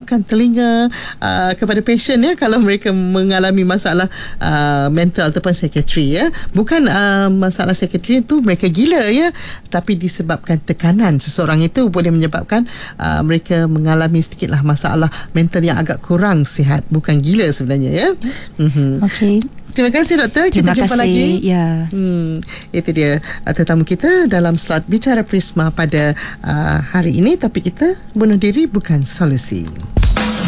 memejamkan telinga kepada pasien ya, kalau mereka mengalami masalah mental ataupun psikiatri ya. Bukan masalah psikiatri itu mereka gila ya, tapi disebabkan tekanan seseorang itu boleh menyebabkan mereka mengalami sedikitlah masalah mental yang agak kurang sihat, bukan gila sebenarnya ya. Okey. Terima kasih doktor. Terima Kita jumpa kasih. lagi. Ya. Itu dia tetamu kita dalam slot Bicara Prisma pada hari ini. Tapi kita bunuh diri bukan solusi.